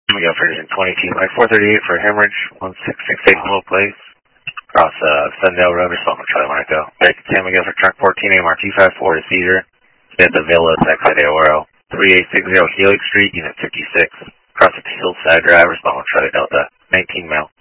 We go for 22 by 438 for hemorrhage, 1668 Hollow Place. Across Sundale Road, respond to Charlie Monaco. Back at 10, we go for truck 14, AMR 254 to seizure. At the Villa, Backside Oro. 3860 Helix Street, Unit 56. Across the Hillside Drive, respond to Charlie Delta. 19 mile.